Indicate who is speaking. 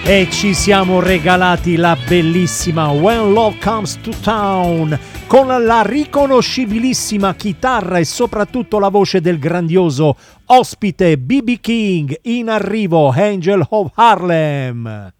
Speaker 1: E ci siamo regalati la bellissima When Love Comes to Town con la riconoscibilissima chitarra e soprattutto la voce del grandioso ospite B.B. King. In arrivo Angel of Harlem.